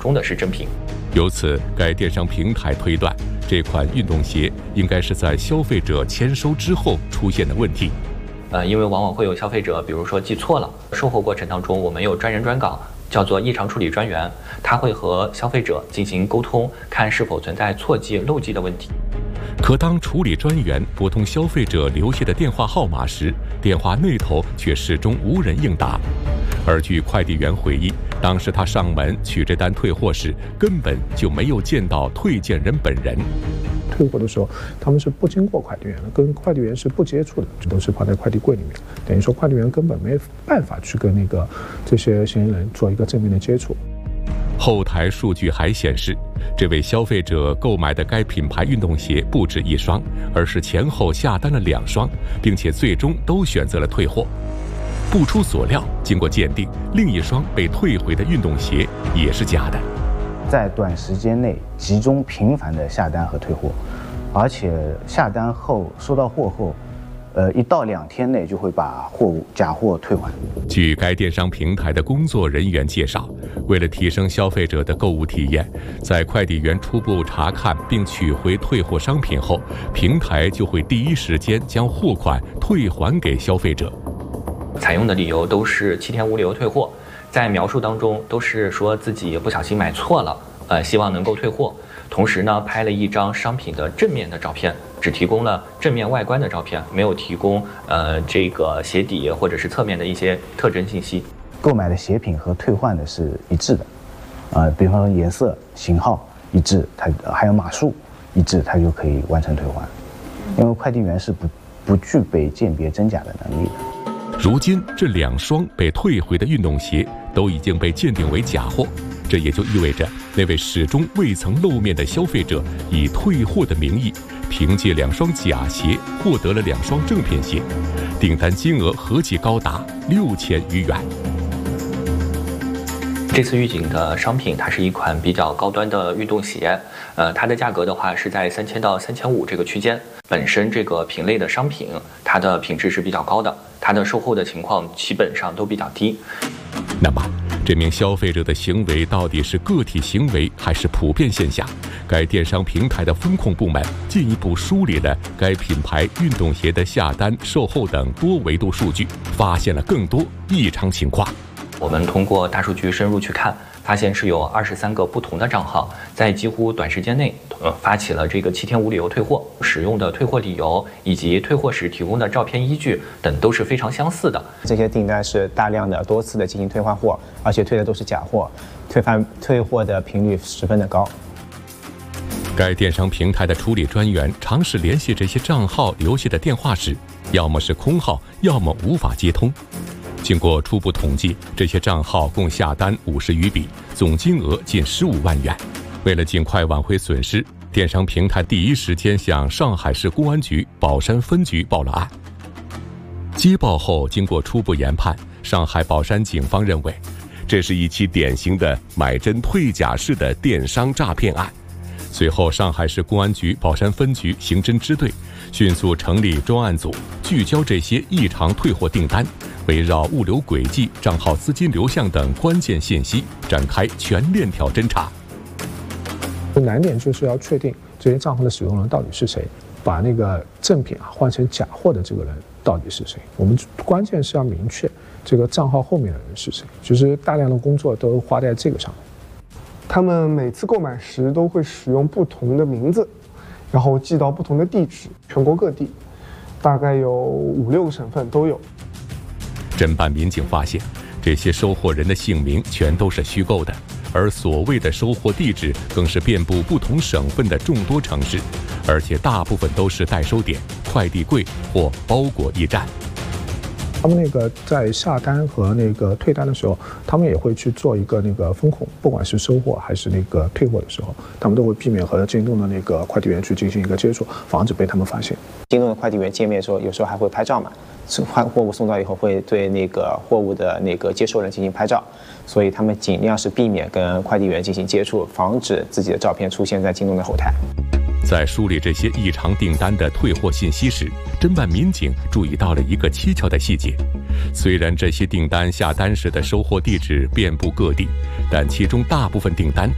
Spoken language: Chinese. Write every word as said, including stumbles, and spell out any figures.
通的是正品。 由此，该电商平台推断，这款运动鞋应该是在消费者签收之后出现的问题。 呃，因为往往会有消费者，比如说记错了，售后过程当中，我们有专人专岗，叫做异常处理专员，他会和消费者进行沟通，看是否存在错记、漏记的问题。 可当处理专员拨通消费者留下的电话号码时，电话那头却始终无人应答。而据快递员回忆，当时他上门取这单退货时，根本就没有见到退件人本人。 退货的时候，他们是不经过快递员的，跟快递员是不接触的，这都是放在快递柜里面。等于说，快递员根本没办法去跟那个这些嫌疑人做一个正面的接触。 后台数据还显示，这位消费者购买的该品牌运动鞋不止一双，而是前后下单了两双，并且最终都选择了退货。不出所料，经过鉴定，另一双被退回的运动鞋也是假的。 在短时间内集中频繁的下单和退货，而且下单后收到货后，呃，一到两天内就会把货物假货退还。 据该电商平台的工作人员介绍，为了提升消费者的购物体验，在快递员初步查看并取回退货商品后，平台就会第一时间将货款退还给消费者。 采用的理由都是七天无理由退货，在描述当中都是说自己不小心买错了，呃，希望能够退货。同时呢，拍了一张商品的正面的照片，只提供了正面外观的照片，没有提供呃这个鞋底或者是侧面的一些特征信息。 购买的鞋品和退换的是一致的，呃，比方说颜色、型号一致，它还有码数一致，它就可以完成退换。因为快递员是不不具备鉴别真假的能力的。 如今，这两双被退回的运动鞋都已经被鉴定为假货，这也就意味着那位始终未曾露面的消费者以退货的名义，凭借两双假鞋获得了两双正品鞋，订单金额合计高达六千余元。 这次预警的商品，它是一款比较高端的运动鞋，呃，它的价格的话是在三千到三千五这个区间。本身这个品类的商品，它的品质是比较高的，它的售后的情况基本上都比较低。 那么，这名消费者的行为到底是个体行为还是普遍现象？该电商平台的风控部门进一步梳理了该品牌运动鞋的下单、售后等多维度数据，发现了更多异常情况。 我们通过大数据深入去看，发现是有二十三个不同的账号，在几乎短时间内，呃，发起了这个七天无理由退货，使用的退货理由以及退货时提供的照片依据等都是非常相似的。 这些订单是大量的、多次的进行退换货，而且退的都是假货，退换退货的频率十分的高。 该电商平台的处理专员尝试联系这些账号留下的电话时，要么是空号，要么无法接通。经过初步统计，这些账号共下单五十余笔，总金额近十五万元。为了尽快挽回损失，电商平台第一时间向上海市公安局宝山分局报了案。接报后，经过初步研判，上海宝山警方认为，这是一起典型的买真退假式的电商诈骗案。随后，上海市公安局宝山分局刑侦支队迅速成立专案组，聚焦这些异常退货订单，围绕物流轨迹、账号资金流向等关键信息展开全链条侦查。 难点就是要确定这些账号的使用人到底是谁，把那个正品啊换成假货的这个人到底是谁。我们关键是要明确这个账号后面的人是谁，就是大量的工作都花在这个上面。 他们每次购买时都会使用不同的名字，然后寄到不同的地址，全国各地，大概有五六个省份都有。 侦办民警发现，这些收货人的姓名全都是虚构的，而所谓的收货地址更是遍布不同省份的众多城市，而且大部分都是代收点、快递柜或包裹驿站。 他们那个在下单和那个退单的时候，他们也会去做一个那个风控，不管是收货还是那个退货的时候，他们都会避免和京东的那个快递员去进行一个接触，防止被他们发现。 京东的快递员见面的时候，有时候还会拍照嘛，货物送到以后会对那个货物的那个接收人进行拍照，所以他们尽量是避免跟快递员进行接触，防止自己的照片出现在京东的后台。 在梳理这些异常订单的退货信息时，侦办民警注意到了一个蹊跷的细节。虽然这些订单下单时的收货地址遍布各地，但其中大部分订单